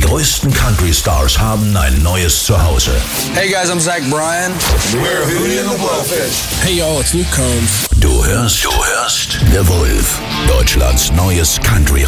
größten Country-Stars haben ein neues Zuhause. Hey guys, I'm Zach Bryan. We're Hootie and the Blowfish. Hey y'all, it's Luke Combs. Du hörst The Wolf, Deutschlands neues Country